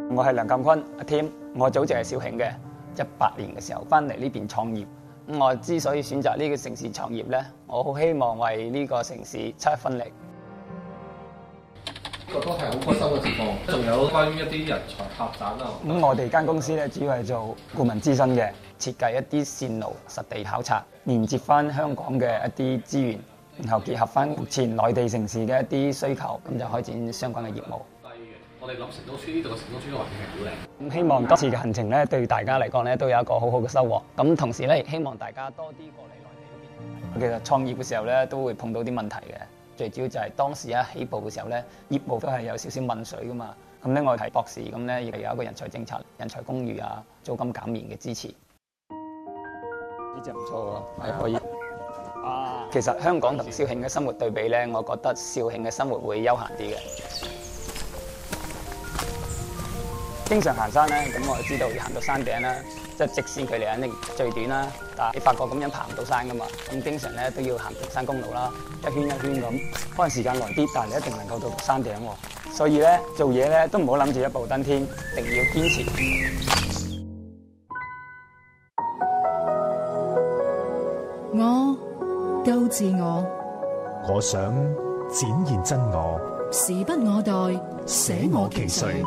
我係梁鑑坤阿 Tim， 我祖籍係肇慶嘅，18年嘅時候翻嚟呢邊創業。我之所以選擇呢個城市創業呢，我好希望為呢個城市出一分力。 呢個都係好開心嘅情況。仲有關於一啲人才發展啊。 我哋間公司咧主要係做顧問諮詢嘅，設計一啲線路實地考察，連接翻香港嘅一啲資源，然後結合翻目前內地城市嘅一啲需求，咁就開展相關嘅業務。 我哋諗成都村呢度嘅成都村嘅環境係好靚。 咁希望今次嘅行程咧，對大家嚟講咧都有一個好好嘅收穫。咁同時咧，希望大家多啲過嚟內地嗰邊。其實創業嘅時候咧，都會碰到啲問題嘅。最主要就係當時一起步嘅時候咧，業務都係有少少問水噶嘛。咁咧，我係博士，咁咧亦係有一個人才政策、人才公寓啊、租金減免嘅支持。呢隻唔錯喎，係可以。其實香港同肇慶嘅生活對比咧，我覺得肇慶嘅生活會悠閒啲嘅。經常行山咧，咁我就知道要行到山頂啦，即係直線距離肯定最短啦。但係你發覺咁樣爬唔到山噶嘛，咁經常咧都要行平山公路啦，一圈一圈咁，可能時間耐啲，但係你一定能夠到山頂喎。所以咧做嘢咧都唔好諗住一步登天，一定要堅持。 我鬥自我， 我想展現真我， 時不我待，捨我其誰。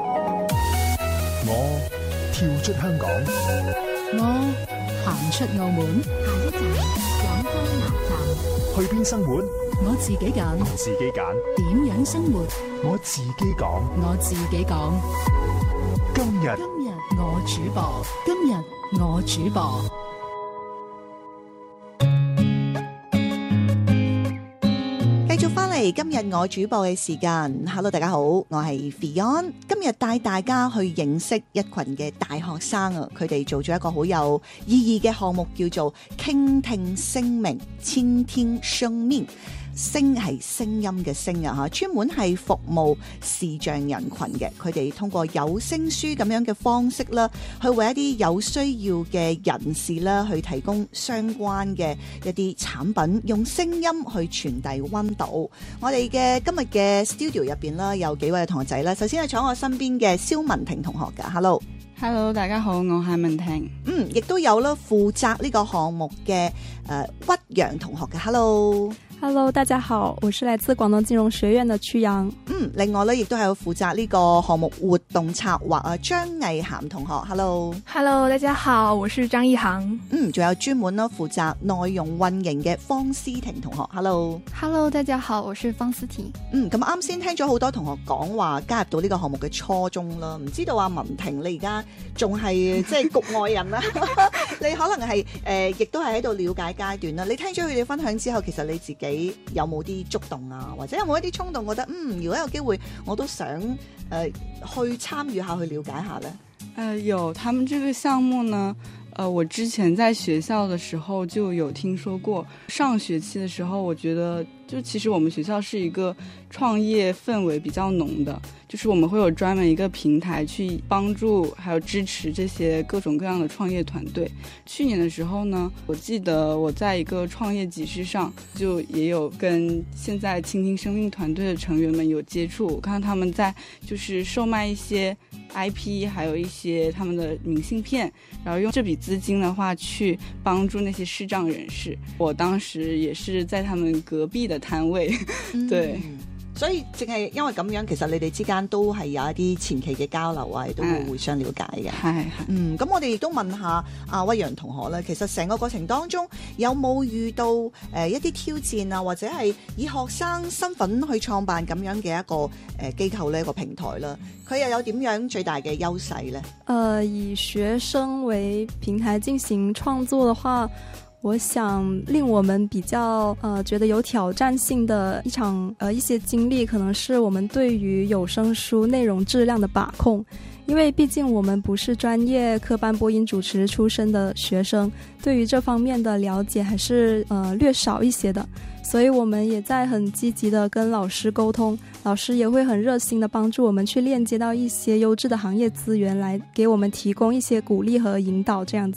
我跳出香港， 我行出澳門， 下一站廣州南站。 去邊生活？ 我自己揀， 自己揀。 點樣生活？ 我自己講， 我自己講。 今日我主播，今日我主播。 今日我主播嘅時間 ，Hello 大家好，我係 Fion， 今日帶大家去認識一群嘅大學生啊，佢哋做咗一個好有意義嘅項目，叫做傾聽聲明，傾聽聲命。聲係聲音嘅聲啊，專門係服務視障人群嘅。佢哋通過有聲書咁樣嘅方式啦，去為一啲有需要嘅人士啦，去提供相關嘅一啲產品，用聲音去傳遞溫度。我哋嘅今日嘅 studio 入邊啦，有幾位同學仔啦。首先係坐我身邊嘅蕭文婷同學噶 ，Hello， 大家好，我係文婷。 亦都有啦，負責呢個項目嘅屈陽同學嘅 ，Hello。 大家好，我是來自廣東金融學院的曲陽。 另外咧，亦都係有負責呢個項目活動策劃啊，張藝涵同學 ，Hello， 大家好，我是張藝涵。 仲有專門啦負責內容運營嘅方思婷同學 ，Hello， 大家好，我是方思婷。 咁啱先聽咗好多同學講話加入到呢個項目嘅初衷啦，唔知道阿文婷你而家仲係即係局外人啦，你可能係亦都係喺度了解階段啦。你聽咗佢哋分享之後，其實你自己有冇啲觸動啊，或者有冇一啲衝動，覺得如果有機會我都想去參與下，去了解下呢？ 有，他們這個項目呢，我之前在學校的時候就有聽說過。上學期的時候，我覺得就其實我們學校是一個創業氛圍比較濃的，就是我們會有專門一個平台去幫助還有支持這些各種各樣的創業團隊。去年的時候呢，我記得我在一個創業集市上就也有跟現在傾聽生命團隊的成員們有接觸，我看到他們在就是售賣一些 IP， 還有一些他們的明信片，然後用這筆資金的話去幫助那些視障人士。我當時也是在他們隔壁的攤位，對。 所以淨係因為咁樣，其實你哋之間都係有一啲前期嘅交流啊，亦都會互相了解嘅。 係。 咁我哋亦都問下阿屈陽同學咧，其實成個過程當中有冇遇到一啲挑戰啊，或者係以學生身份去創辦咁樣嘅一個機構呢，一個平台啦，佢又有點樣最大嘅優勢呢？ 以學生為平台進行創作的話，我想令我們比較覺得有挑戰性的一些經歷，可能是我們對於有聲書內容質量的把控。因為畢竟我們不是專業科班播音主持出身的學生，對於這方面的了解還是略少一些的，所以我們也在很積極的跟老師溝通，老師也會很熱心的幫助我們去鏈接到一些優質的行業資源，來給我們提供一些鼓勵和引導，這樣子。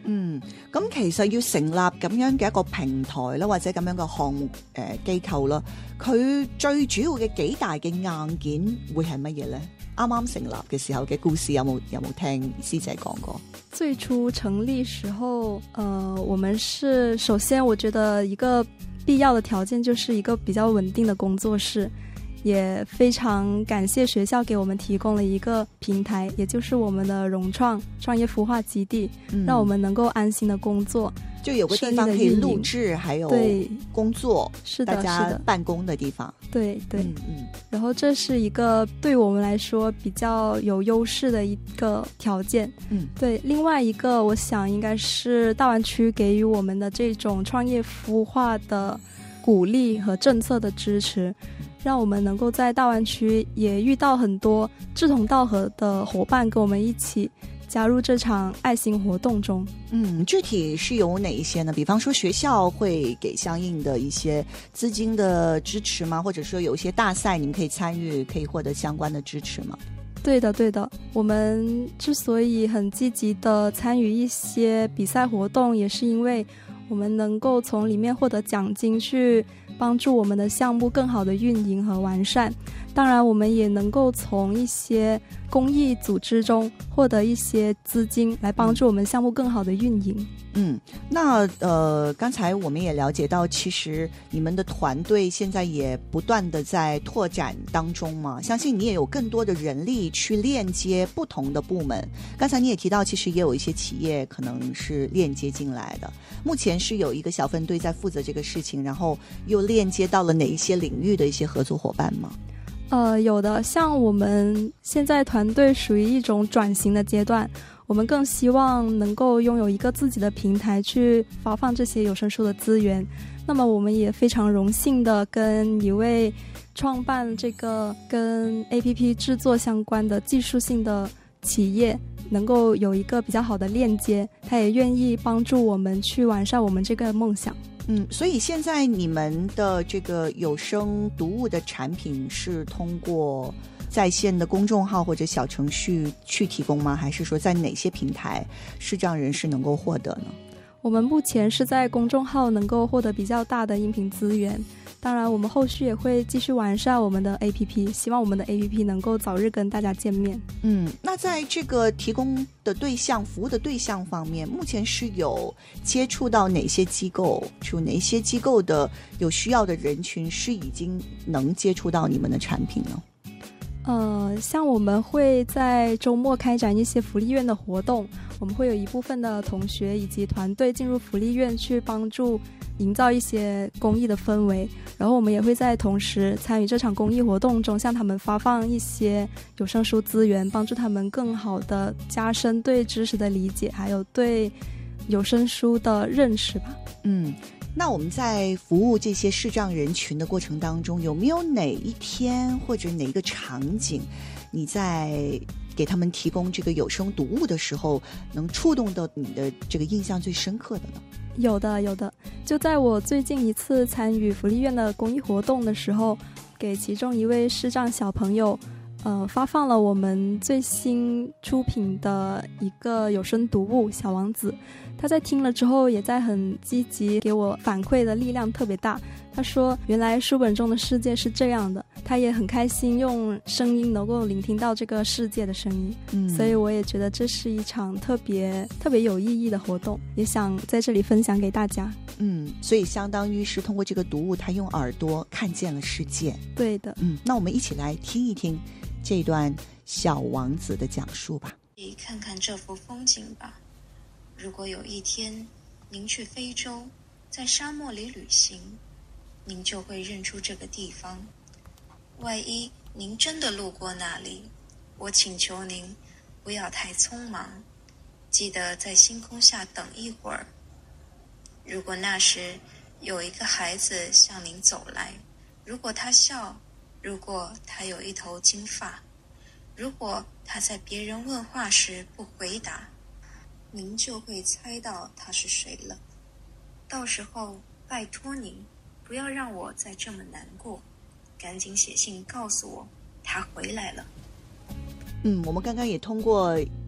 咁其實要成立咁樣嘅一個平台啦，或者咁樣嘅項目機構啦，佢最主要嘅幾大嘅硬件會係乜嘢呢？啱啱成立嘅時候嘅故事有冇聽師姐講過？ 最初成立時候，我們是首先我覺得一個必要的條件就是一個比較穩定的工作室，也非常感謝學校給我們提供了一個平台，也就是我們的融創創業孵化基地，讓我們能夠安心的工作， 就有個地方可以錄製，還有工作， 是的， 大家辦公的地方。 對對，然後這是一個對我們來說比較有優勢的一個條件。對，另外一個我想應該是大灣區給予我們的這種創業孵化的鼓勵和政策的支持，讓我們能夠在大灣區也遇到很多志同道合的夥伴跟我們一起加入這場愛心活動中。 具體是有哪一些呢？比方說學校會給相應的一些資金的支持嗎？或者說有一些大賽你們可以參與，可以獲得相關的支持嗎？ 對的對的，我們之所以很積極的參與一些比賽活動，也是因為我們能夠從裡面獲得獎金，去幫助我們的項目更好的運營和完善。當然我們也能夠從一些公益組織中獲得一些資金，來幫助我們項目更好的運營。 那剛才我們也了解到，其實你們的團隊現在也不斷的在拓展當中嘛，相信你也有更多的人力去鏈接不同的部門。剛才你也提到，其實也有一些企業可能是鏈接進來的，目前是有一個小分隊在負責這個事情，然後又鏈接到了哪一些領域的一些合作夥伴嗎？ 有的，像我們現在團隊屬於一種轉型的階段，我們更希望能夠擁有一個自己的平台去發放這些有聲書的資源。那麼我們也非常榮幸的跟一位創辦這個跟 APP 製作相關的技術性的企業能夠有一個比較好的鏈接，他也願意幫助我們去完善我們這個夢想。 所以現在你們的這個有聲讀物的產品是通過在線的公眾號或者小程序去提供嗎？還是說在哪些平台視障人士能夠獲得呢？ 我們目前是在公眾號能夠獲得比較大的音頻資源，當然我們後續也會繼續完善我們的 APP， 希望我們的 APP 能夠早日跟大家見面。 那在這個提供的對象服務的對象方面，目前是有接觸到哪些機構，就哪些機構的有需要的人群是已經能接觸到你們的產品呢？ 像我們會在周末開展一些福利院的活動，我們會有一部分的同學以及團隊進入福利院去幫助營造一些公益的氛圍，然後我們也會在同時參與這場公益活動中向他們發放一些有聲書資源，幫助他們更好的加深對知識的理解，還有對有聲書的認識吧。 那我們在服務這些視障人群的過程當中，有沒有哪一天或者哪一個場景，你在給他們提供這個有聲讀物的時候，能觸動到你的這個印象最深刻的呢？ 有的，有的。就在我最近一次參與福利院的公益活動的時候，給其中一位視障小朋友發放了我們最新出品的一個有聲讀物《小王子》。他在聽了之後也在很積極給我反饋的力量特別大，他說原來書本中的世界是這樣的，他也很開心用聲音能夠聆聽到這個世界的聲音。所以我也覺得這是一場特別有意義的活動，也想在這裡分享給大家。 所以相當於是通過這個讀物，他用耳朵看見了世界。 對的。 那我們一起來聽一聽這段小王子的講述吧。 看看這幅風景吧。如果有一天您去非洲，在沙漠裡旅行，您就會認出這個地方。萬一您真的路過那裡，我請求您不要太匆忙，記得在星空下等一會兒。如果那時有一個孩子向您走來，如果他笑，如果他有一頭金髮，如果他在別人問話時不回答，您就會猜到他是誰了。到時候拜託您不要讓我再這麼難過，趕緊寫信告訴我他回來了。 我們剛剛也通過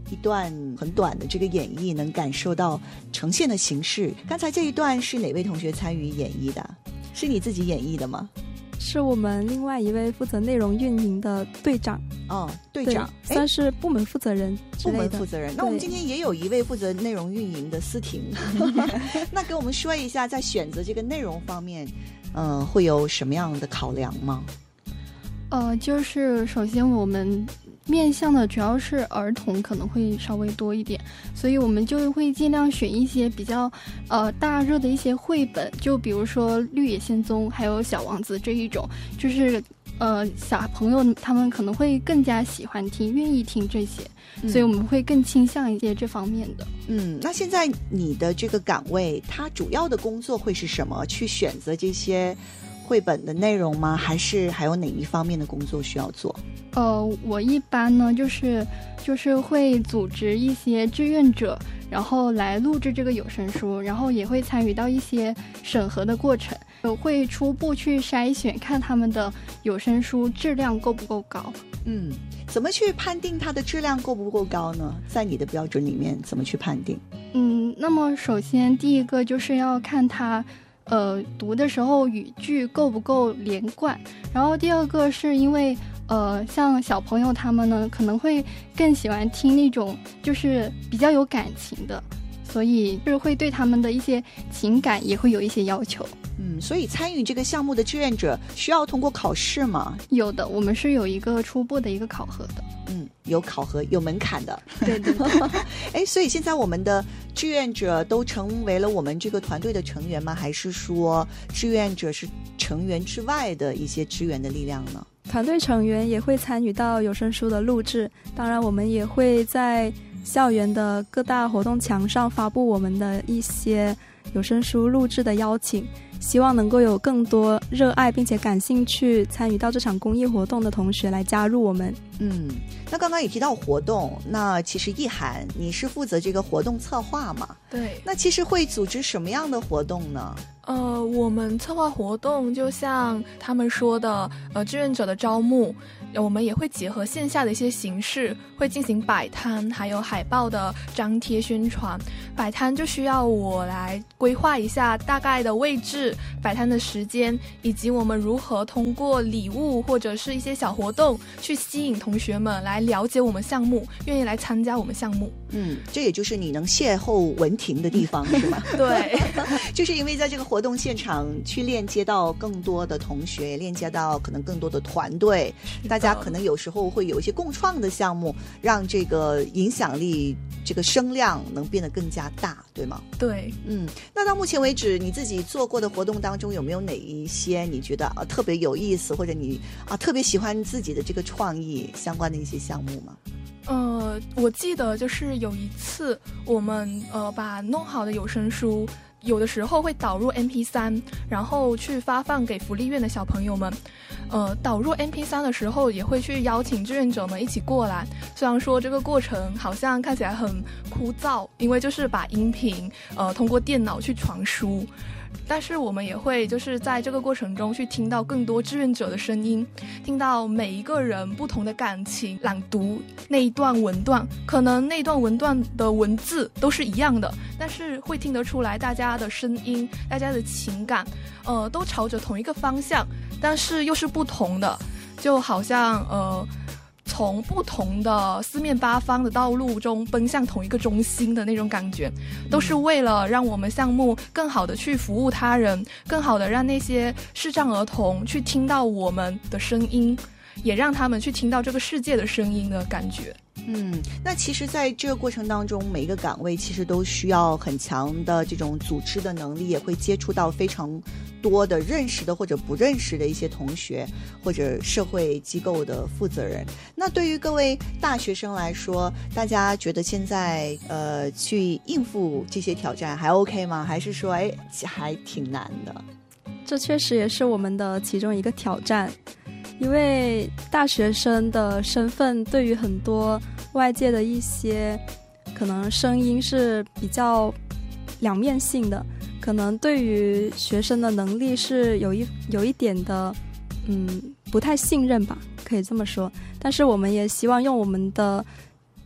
一段很短的这个演绎，能感受到呈现的形式。刚才这一段是哪位同学参与演绎的？是你自己演绎的吗？ 是我们另外一位负责内容运营的队长。 哦，队长算是部门负责人之类的。 部门负责人。那我们今天也有一位负责内容运营的思婷，那给我们说一下，在选择这个内容方面，会有什么样的考量吗？ 就是首先我们面向的主要是儿童，可能会稍微多一点，所以我们就会尽量选一些比较大热的一些绘本，就比如说《绿野仙踪》还有《小王子》这一种，就是小朋友他们可能会更加喜欢听，愿意听这些，所以我们会更倾向一些这方面的。 那现在你的这个岗位，它主要的工作会是什么？去选择这些绘本的内容吗？还是还有哪一方面的工作需要做？ 我一般呢就是会组织一些志愿者，然后来录制这个有声书，然后也会参与到一些审核的过程，会初步去筛选，看他们的有声书质量够不够高。 怎么去判定它的质量够不够高呢？在你的标准里面怎么去判定？ 那么首先第一个就是要看它读的时候语句够不够连贯，然后第二个是因为像小朋友他们呢可能会更喜欢听那种就是比较有感情的，所以就是会对他们的一些情感也会有一些要求。 所以参与这个项目的志愿者需要通过考试吗？ 有的，我们是有一个初步的一个考核的。 有考核，有门槛的。 对对对。 所以现在我们的志愿者都成为了我们这个团队的成员吗？还是说志愿者是成员之外的一些支援的力量呢？ 团队成员也会参与到有声书的录制，当然我们也会在校园的各大活动墙上发布我们的一些有声书录制的邀请，希望能够有更多热爱并且感兴趣参与到这场公益活动的同学来加入我们。 那刚刚也提到活动，那其实意涵你是负责这个活动策划嘛？ 对。 那其实会组织什么样的活动呢？ 我们策划活动就像他们说的志愿者的招募，我们也会结合线下的一些形式，会进行摆摊还有海报的张贴宣传。摆摊就需要我来规划一下大概的位置、摆摊的时间，以及我们如何通过礼物或者是一些小活动去吸引同学们来了解我们项目，愿意来参加我们项目。 这也就是你能邂逅文婷的地方是吧？ 对。 就是因为在这个活动现场去链接到更多的同学，链接到可能更多的团队，大家可能有时候会有一些共创的项目，让这个影响力这个声量能变得更加大，对吗？ 对。 那到目前为止你自己做过的活动当中，有没有哪一些你觉得特别有意思，或者你特别喜欢自己的这个创意相关的一些项目吗？ 我记得就是有一次我们把弄好的有声书有的时候会导入 MP3， 然后去发放给福利院的小朋友们。导入 MP3 的时候也会去邀请志愿者们一起过来，虽然说这个过程好像看起来很枯燥，因为就是把音频通过电脑去传输，但是我们也会就是在这个过程中去听到更多志愿者的声音，听到每一个人不同的感情，朗读那一段文段，可能那段文段的文字都是一样的，但是会听得出来大家的声音，大家的情感都朝着同一个方向，但是又是不同的，就好像从不同的四面八方的道路中奔向同一个中心的那种感觉，都是为了让我们项目更好的去服务他人，更好的让那些视障儿童去听到我们的声音，也让他们去听到这个世界的声音的感觉。 那其实在这个过程当中，每一个岗位其实都需要很强的这种组织的能力，也会接触到非常多的认识的或者不认识的一些同学或者社会机构的负责人。那对于各位大学生来说，大家觉得现在去应付这些挑战还 OK 吗？还是说还挺难的？ 这确实也是我们的其中一个挑战，因为大学生的身份对于很多外界的一些可能声音是比较两面性的，可能对于学生的能力是有一点的不太信任吧，可以这么说。但是我们也希望用我们的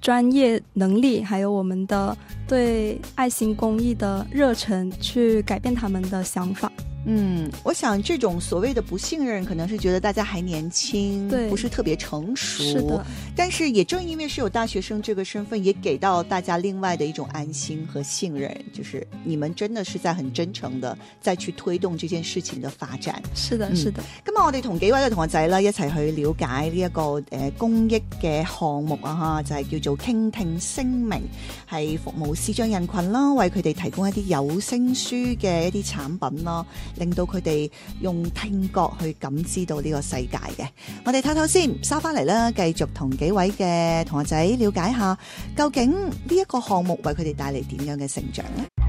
專業能力，還有我們的對愛心公益的熱忱，去改變他們的想法。 我想這種所謂的不信任，可能是覺得大家還年輕，不是特別成熟。 是的， 但是也正因為是有大學生這個身份，也給到大家另外的一種安心和信任，就是你們真的是在很真誠的再去推動這件事情的發展。 是的，是的。 今日我哋同幾位嘅同學仔啦一齊去了解呢一個公益嘅項目啊，就係叫做傾聽聲明，係服務視障人群啦，為佢哋提供一啲有聲書嘅一啲產品啦，令到佢哋用聽覺去感知到呢個世界嘅。我哋唞唞先，收翻嚟啦，繼續同幾位嘅同學仔了解下，究竟呢一個項目為佢哋帶嚟點樣嘅成長呢？